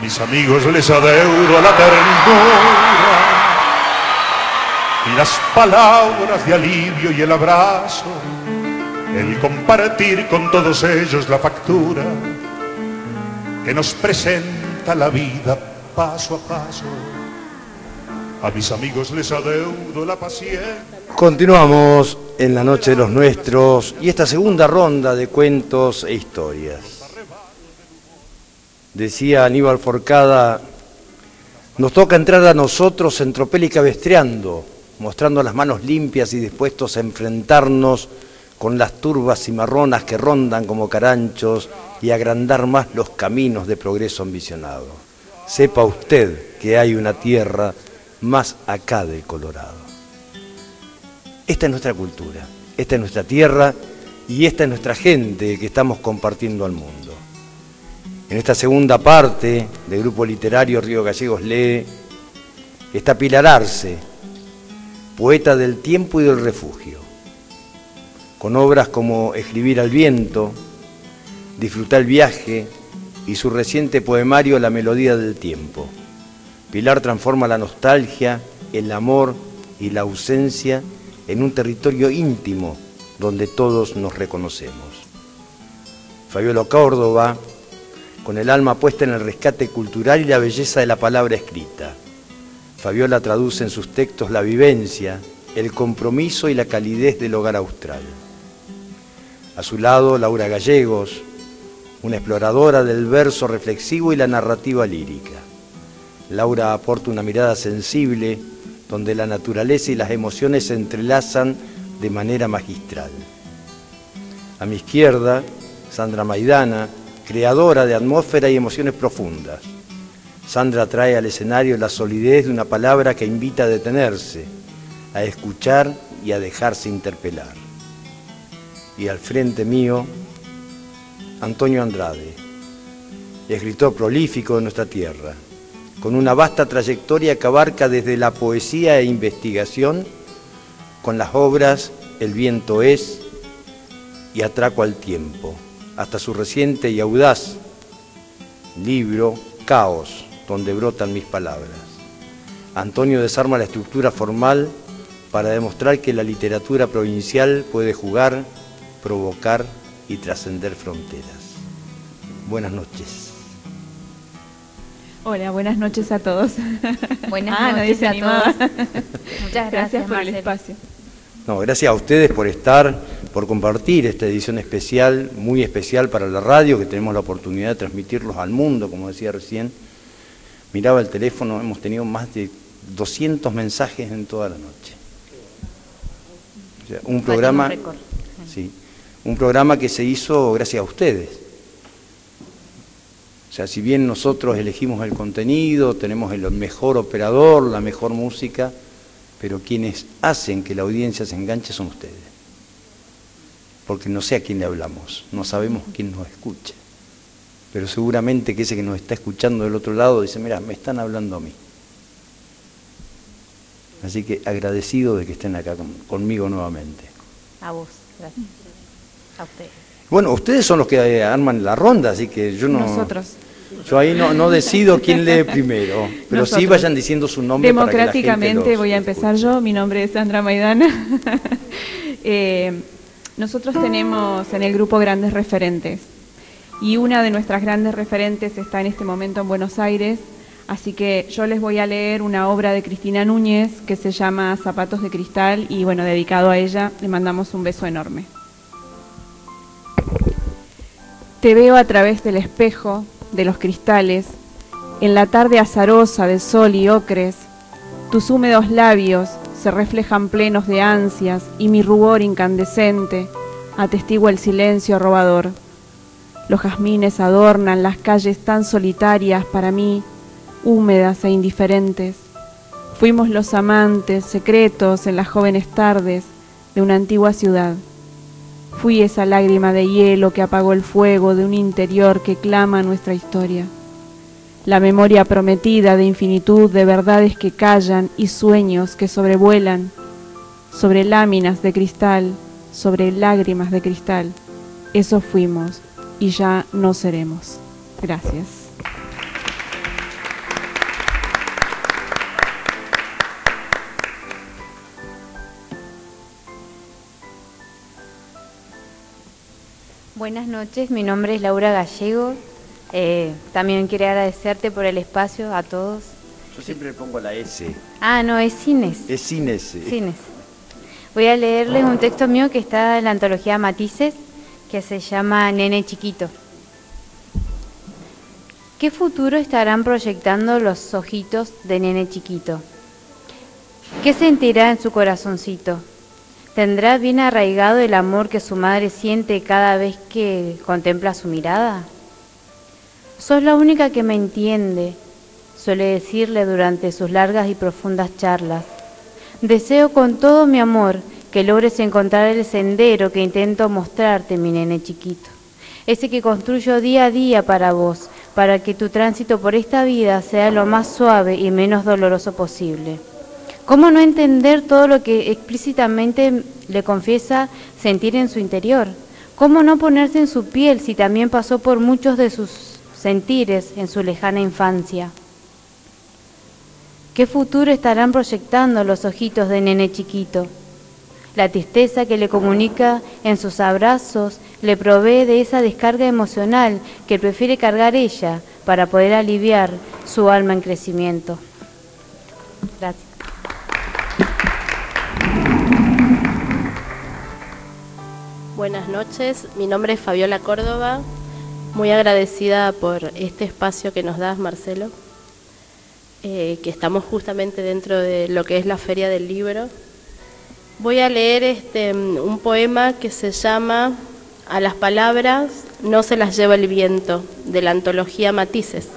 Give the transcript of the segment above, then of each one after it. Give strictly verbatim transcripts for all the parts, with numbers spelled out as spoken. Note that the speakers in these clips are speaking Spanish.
mis amigos les adeudo la ternura y las palabras de alivio y el abrazo, el compartir con todos ellos la factura que nos presenta la vida paso a paso. A mis amigos les adeudo la paciencia. Continuamos en la noche de los nuestros y esta segunda ronda de cuentos e historias. Decía Aníbal Forcada, nos toca entrar a nosotros en tropel y cabestreando, mostrando las manos limpias y dispuestos a enfrentarnos con las turbas cimarronas que rondan como caranchos y agrandar más los caminos de progreso ambicionado. Sepa usted que hay una tierra más acá del Colorado. Esta es nuestra cultura, esta es nuestra tierra y esta es nuestra gente que estamos compartiendo al mundo. En esta segunda parte del grupo literario Río Gallegos lee, está Pilar Arce, poeta del tiempo y del refugio, con obras como Escribir al viento, Disfrutar el viaje y su reciente poemario La melodía del tiempo. Pilar transforma la nostalgia, el amor y la ausencia en un territorio íntimo donde todos nos reconocemos. Fabiola Córdoba, con el alma puesta en el rescate cultural y la belleza de la palabra escrita. Fabiola traduce en sus textos la vivencia, el compromiso y la calidez del hogar austral. A su lado, Laura Gallegos, una exploradora del verso reflexivo y la narrativa lírica. Laura aporta una mirada sensible donde la naturaleza y las emociones se entrelazan de manera magistral. A mi izquierda, Sandra Maidana, creadora de atmósfera y emociones profundas. Sandra trae al escenario la solidez de una palabra que invita a detenerse, a escuchar y a dejarse interpelar. Y al frente mío, Antonio Andrade, escritor prolífico de nuestra tierra, con una vasta trayectoria que abarca desde la poesía e investigación, con las obras El viento es y Atraco al tiempo, hasta su reciente y audaz libro Caos, donde brotan mis palabras. Antonio desarma la estructura formal para demostrar que la literatura provincial puede jugar, provocar y trascender fronteras. Buenas noches. Hola, buenas noches a todos. Buenas ah, noches a animaba. todos. Muchas gracias, gracias por Marcelo. el espacio. No, gracias a ustedes por estar, por compartir esta edición especial, muy especial para la radio, que tenemos la oportunidad de transmitirlos al mundo, como decía recién. Miraba el teléfono, hemos tenido más de doscientos mensajes en toda la noche. O sea, un programa, sí, un programa que se hizo gracias a ustedes. O sea, si bien nosotros elegimos el contenido, tenemos el mejor operador, la mejor música, pero quienes hacen que la audiencia se enganche son ustedes. Porque no sé a quién le hablamos, no sabemos quién nos escucha. Pero seguramente que ese que nos está escuchando del otro lado dice, mira, me están hablando a mí. Así que agradecido de que estén acá con, conmigo nuevamente. A vos, gracias. A ustedes. Bueno, ustedes son los que arman la ronda, así que yo no... Nosotros. Yo ahí no, no decido quién lee primero, pero Nosotros. sí vayan diciendo su nombre. Democráticamente para que la gente los voy a empezar escuche. yo, mi nombre es Sandra Maidana. eh, nosotros tenemos en el grupo grandes referentes y una de nuestras grandes referentes está en este momento en Buenos Aires, así que yo les voy a leer una obra de Cristina Núñez que se llama Zapatos de Cristal y bueno, dedicado a ella, le mandamos un beso enorme. Te veo a través del espejo, de los cristales, en la tarde azarosa de sol y ocres, tus húmedos labios se reflejan plenos de ansias y mi rubor incandescente atestigua el silencio robador. Los jazmines adornan las calles tan solitarias para mí, húmedas e indiferentes. Fuimos los amantes secretos en las jóvenes tardes de una antigua ciudad. Fui esa lágrima de hielo que apagó el fuego de un interior que clama nuestra historia. La memoria prometida de infinitud de verdades que callan y sueños que sobrevuelan, sobre láminas de cristal, sobre lágrimas de cristal. Eso fuimos y ya no seremos. Gracias. Buenas noches, mi nombre es Laura Gallego. Eh, también quiero agradecerte por el espacio a todos. Yo siempre le pongo la S. Ah, no, es Cines. Es sin S. Cines. Voy a leerles un texto mío que está en la antología Matices, que se llama Nene Chiquito. ¿Qué futuro estarán proyectando los ojitos de Nene Chiquito? ¿Qué sentirá en su corazoncito? ¿Tendrá bien arraigado el amor que su madre siente cada vez que contempla su mirada? Sos la única que me entiende, suele decirle durante sus largas y profundas charlas. Deseo con todo mi amor que logres encontrar el sendero que intento mostrarte, mi nene chiquito. Ese que construyo día a día para vos, para que tu tránsito por esta vida sea lo más suave y menos doloroso posible. ¿Cómo no entender todo lo que explícitamente le confiesa sentir en su interior? ¿Cómo no ponerse en su piel si también pasó por muchos de sus sentires en su lejana infancia? ¿Qué futuro estarán proyectando los ojitos de nene chiquito? La tristeza que le comunica en sus abrazos le provee de esa descarga emocional que prefiere cargar ella para poder aliviar su alma en crecimiento. Gracias. Buenas noches, mi nombre es Fabiola Córdoba, muy agradecida por este espacio que nos das, Marcelo, eh, que estamos justamente dentro de lo que es la Feria del Libro. Voy a leer este, un poema que se llama A las palabras no se las lleva el viento, de la antología Matices.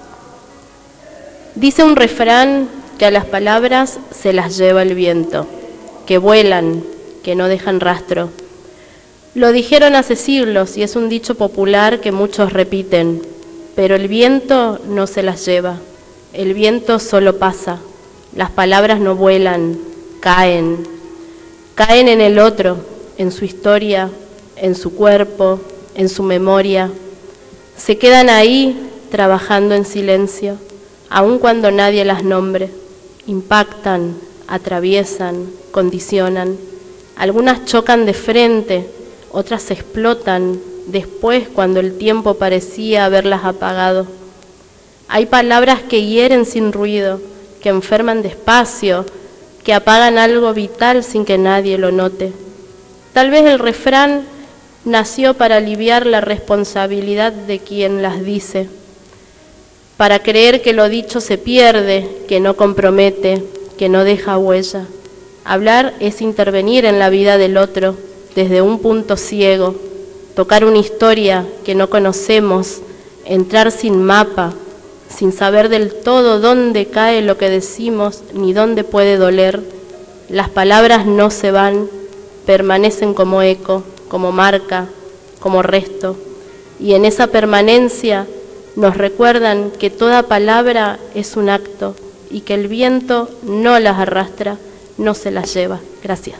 Dice un refrán que a las palabras se las lleva el viento, que vuelan, que no dejan rastro. Lo dijeron hace siglos y es un dicho popular que muchos repiten, pero el viento no se las lleva, el viento solo pasa, las palabras no vuelan, caen, caen en el otro, en su historia, en su cuerpo, en su memoria, se quedan ahí trabajando en silencio, aun cuando nadie las nombre, impactan, atraviesan, condicionan, algunas chocan de frente, otras se explotan después cuando el tiempo parecía haberlas apagado. Hay palabras que hieren sin ruido, que enferman despacio, que apagan algo vital sin que nadie lo note. Tal vez el refrán nació para aliviar la responsabilidad de quien las dice, para creer que lo dicho se pierde, que no compromete, que no deja huella. Hablar es intervenir en la vida del otro, desde un punto ciego, tocar una historia que no conocemos, entrar sin mapa, sin saber del todo dónde cae lo que decimos ni dónde puede doler. Las palabras no se van, permanecen como eco, como marca, como resto, y en esa permanencia nos recuerdan que toda palabra es un acto y que el viento no las arrastra, no se las lleva. Gracias.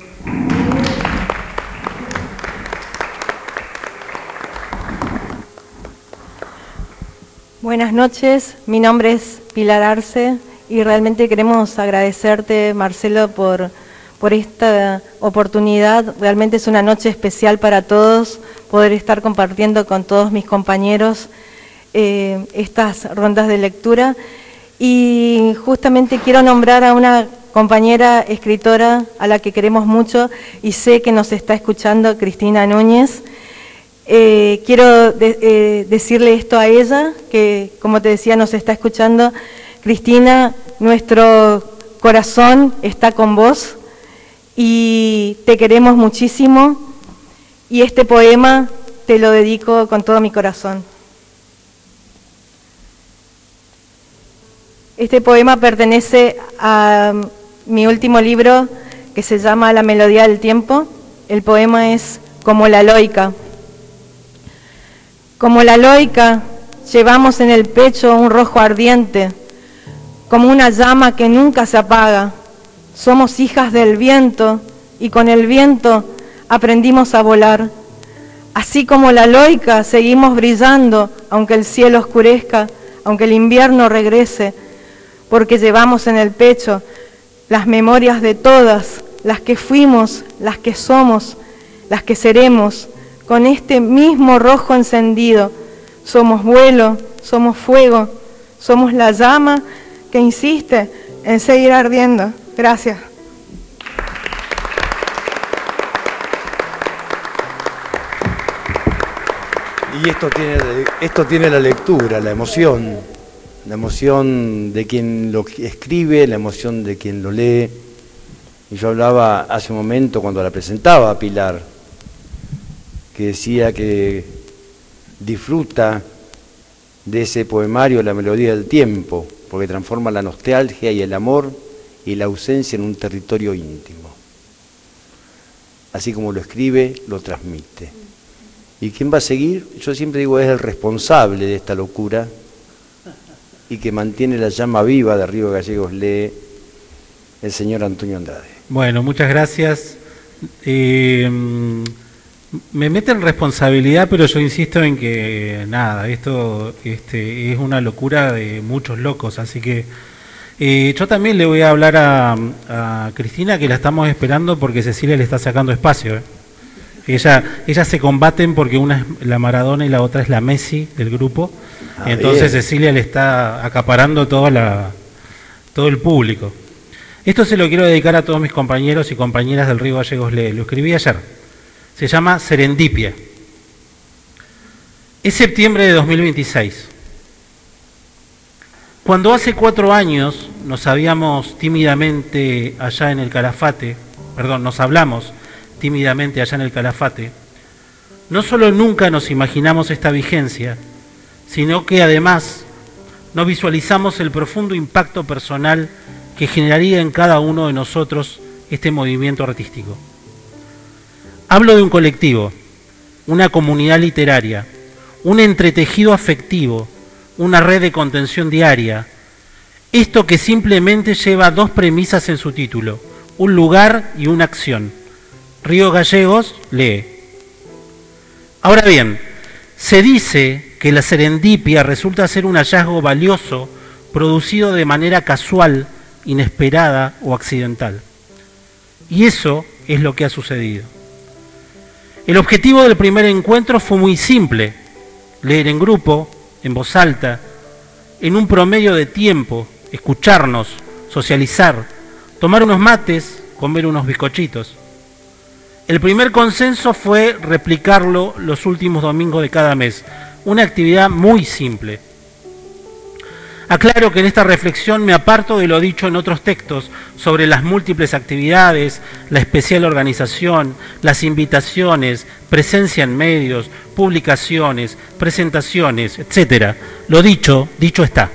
Buenas noches, mi nombre es Pilar Arce y realmente queremos agradecerte, Marcelo, por, por esta oportunidad. Realmente es una noche especial para todos, poder estar compartiendo con todos mis compañeros eh, estas rondas de lectura. Y justamente quiero nombrar a una compañera escritora a la que queremos mucho y sé que nos está escuchando, Cristina Núñez. Eh, quiero de, eh, decirle esto a ella, que como te decía nos está escuchando. Cristina, nuestro corazón está con vos y te queremos muchísimo y este poema te lo dedico con todo mi corazón. Este poema pertenece a mi último libro que se llama La melodía del tiempo. El poema es Como la loica. Como la loica, llevamos en el pecho un rojo ardiente, como una llama que nunca se apaga. Somos hijas del viento y con el viento aprendimos a volar. Así como la loica, seguimos brillando, aunque el cielo oscurezca, aunque el invierno regrese, porque llevamos en el pecho las memorias de todas, las que fuimos, las que somos, las que seremos, con este mismo rojo encendido. Somos vuelo, somos fuego, somos la llama que insiste en seguir ardiendo. Gracias. Y esto tiene, esto tiene la lectura, la emoción, la emoción de quien lo escribe, la emoción de quien lo lee. Y yo hablaba hace un momento cuando la presentaba a Pilar, que decía que disfruta de ese poemario La melodía del tiempo, porque transforma la nostalgia y el amor y la ausencia en un territorio íntimo. Así como lo escribe, lo transmite. ¿Y quién va a seguir? Yo siempre digo, es el responsable de esta locura y que mantiene la llama viva de Río Gallegos Lee, el señor Antonio Andrade. Bueno, muchas gracias. Eh, me meten responsabilidad, pero yo insisto en que nada, esto este, es una locura de muchos locos, así que eh, yo también le voy a hablar a, a Cristina, que la estamos esperando porque Cecilia le está sacando espacio. ¿eh? Ella, ellas se combaten porque una es la Maradona y la otra es la Messi del grupo. Ah, entonces bien. Cecilia le está acaparando toda la, todo el público. Esto se lo quiero dedicar a todos mis compañeros y compañeras del Río Gallegos Lee. Lo escribí ayer. Se llama Serendipia. Es septiembre de dos mil veintiséis. Cuando hace cuatro años nos habíamos tímidamente allá en el Calafate, perdón, nos hablamos tímidamente allá en el Calafate, no solo nunca nos imaginamos esta vigencia, sino que además no visualizamos el profundo impacto personal que generaría en cada uno de nosotros este movimiento artístico. Hablo de un colectivo, una comunidad literaria, un entretejido afectivo, una red de contención diaria, esto que simplemente lleva dos premisas en su título, un lugar y una acción. Río Gallegos Lee. Ahora bien, se dice que la serendipia resulta ser un hallazgo valioso producido de manera casual, inesperada o accidental. Y eso es lo que ha sucedido. El objetivo del primer encuentro fue muy simple: leer en grupo, en voz alta, en un promedio de tiempo, escucharnos, socializar, tomar unos mates, comer unos bizcochitos. El primer consenso fue replicarlo los últimos domingos de cada mes, una actividad muy simple. Aclaro que en esta reflexión me aparto de lo dicho en otros textos sobre las múltiples actividades, la especial organización, las invitaciones, presencia en medios, publicaciones, presentaciones, etcétera. Lo dicho, dicho está.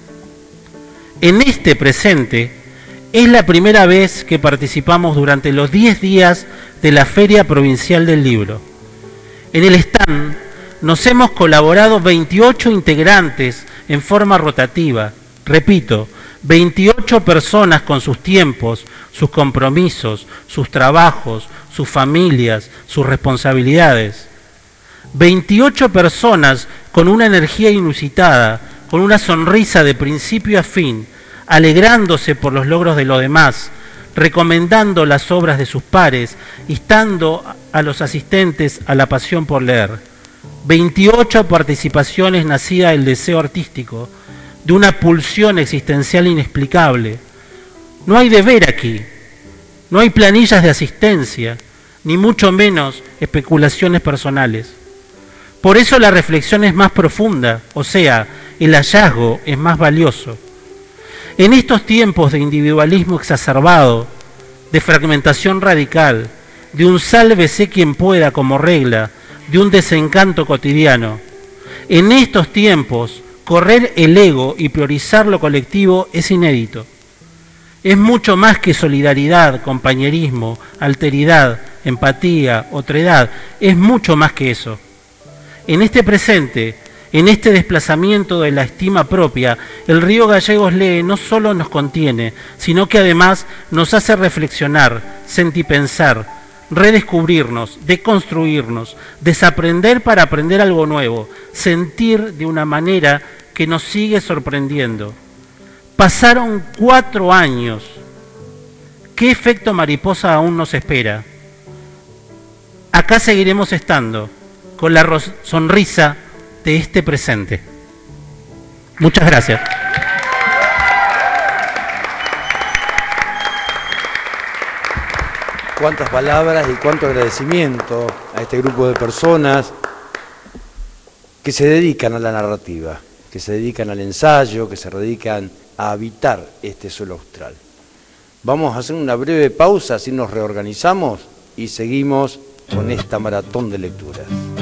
En este presente es la primera vez que participamos durante los diez días de la Feria Provincial del Libro. En el stand nos hemos colaborado veintiocho integrantes en forma rotativa. Repito, veintiocho personas con sus tiempos, sus compromisos, sus trabajos, sus familias, sus responsabilidades. veintiocho personas con una energía inusitada, con una sonrisa de principio a fin, alegrándose por los logros de los demás, recomendando las obras de sus pares, instando a los asistentes a la pasión por leer. veintiocho participaciones nacidas del deseo artístico, de una pulsión existencial inexplicable. No hay deber aquí, no hay planillas de asistencia, ni mucho menos especulaciones personales. Por eso la reflexión es más profunda, o sea, el hallazgo es más valioso. En estos tiempos de individualismo exacerbado, de fragmentación radical, de un sálvese quien pueda como regla, de un desencanto cotidiano, en estos tiempos, correr el ego y priorizar lo colectivo es inédito. Es mucho más que solidaridad, compañerismo, alteridad, empatía, otredad, es mucho más que eso. En este presente, en este desplazamiento de la estima propia, el Río Gallegos Lee no solo nos contiene, sino que además nos hace reflexionar, sentipensar, redescubrirnos, deconstruirnos, desaprender para aprender algo nuevo, sentir de una manera que nos sigue sorprendiendo. Pasaron cuatro años. ¿Qué efecto mariposa aún nos espera? Acá seguiremos estando, con la sonrisa de este presente. Muchas gracias. Cuántas palabras y cuánto agradecimiento a este grupo de personas que se dedican a la narrativa, que se dedican al ensayo, que se dedican a habitar este suelo austral. Vamos a hacer una breve pausa, así nos reorganizamos y seguimos con esta maratón de lecturas.